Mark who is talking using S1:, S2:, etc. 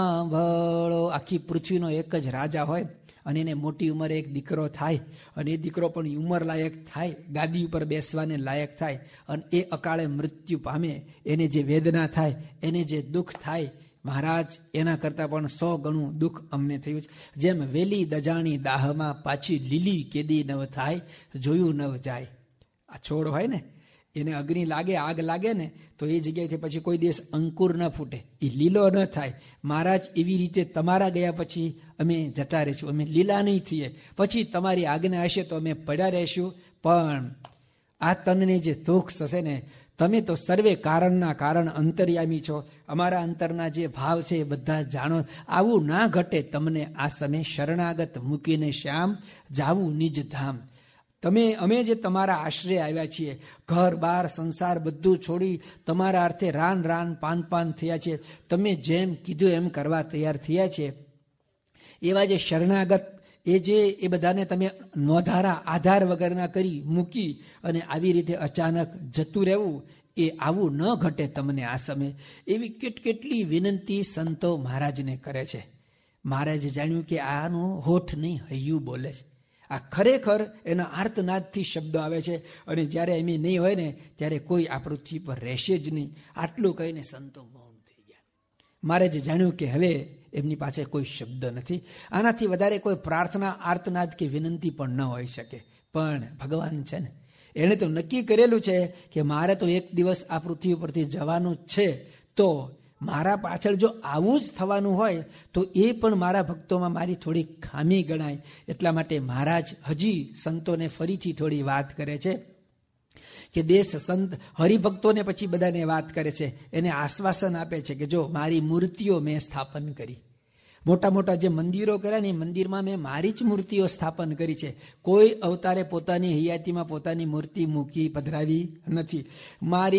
S1: સાંભળો, આખી પૃથ્વીનો એક જ રાજા હોય અને એને મોટી ઉંમરે એક દીકરો થાય અને એ દીકરો પણ ઉંમર લાયક થાય, ગાદી ઉપર બેસવાને લાયક થાય અને એ અકાળે મૃત્યુ પામે, એને જે વેદના થાય, એને જે દુઃખ થાય, મહારાજ એના કરતાં પણ 100 ગણું દુઃખ અમને થયું છે. જેમ વેલી દજાણી દાહમાં પાછી લીલી કેદી નવ થાય, જોયું નવ જાય. આ છોડ હોય ને એને અગ્નિ લાગે, આગ લાગે ને તો એ જગ્યાએથી પછી કોઈ દિવસ અંકુર ન ફૂટે, એ લીલો ન થાય. મહારાજ એવી રીતે તમારા ગયા પછી અમે જતા રહીશું, અમે લીલા નહીં થઈએ, પછી તમારી આજ્ઞા હશે તો અમે પડ્યા રહીશું. પણ આ તનને જે દુઃખ થશે ને, તમે તો સર્વે કારણના કારણ અંતર્યામી છો, અમારા અંતરના જે ભાવ છે એ બધા જાણો. આવું ના ઘટે તમને આ સમય શરણાગત મૂકીને શ્યામ જાવું નિજ ધામ. અમે જે તમારા આશ્રય આવ્યા છીએ, ઘર બાર સંસાર બધું છોડી તમારા અર્થે રાન પાન થયા છે, તમે જેમ કીધું એમ કરવા તૈયાર થયા છે. એવા જે શરણાગત એ બધાને તમે નોંધારા આધાર વગરના કરી મૂકી અને આવી રીતે અચાનક જતું રહેવું, એ આવું ન ઘટે તમને આ સમય. એવી કેટલી વિનંતી સંતો મહારાજને કરે છે. મહારાજે જાણ્યું કે આનું હોઠ નહીં, હૈયું બોલે છે. આ ખરેખર એના આર્તનાદથી શબ્દો આવે છે અને જ્યારે એમ નહીં હોય ને ત્યારે કોઈ આ પૃથ્વી પર રહેશે જ નહીં. આટલું કહીને સંતો મૌન થઈ ગયા. મહારાજે જાણ્યું કે હવે એમની પાસે કોઈ શબ્દ નથી, આનાથી વધારે કોઈ પ્રાર્થના, આર્તનાદ કે વિનંતી પણ ન હોઈ શકે. પણ ભગવાન છે ને, એણે તો નક્કી કરેલું છે કે મારે તો એક દિવસ આ પૃથ્વી પરથી જવાનું જ છે, તો મારા પાછળ જો આવું જ થવાનું હોય તો એ પણ મારા ભક્તોમાં મારી થોડી ખામી ગણાય. એટલા માટે મહારાજ હજી સંતોને ફરીથી થોડી વાત કરે છે કે દેશ સંત હરિભક્તોને પછી બધાને વાત કરે છે, એને આશ્વાસન આપે છે કે જો મારી મૂર્તિઓ મેં સ્થાપન કરી, મોટા મોટા જે મંદિરો કર્યા ને એ મંદિરમાં મેં મારી જ મૂર્તિઓ સ્થાપન કરી છે. કોઈ અવતારે પોતાની હૈયાતીમાં પોતાની મૂર્તિ મૂકી પધરાવી નથી. મારી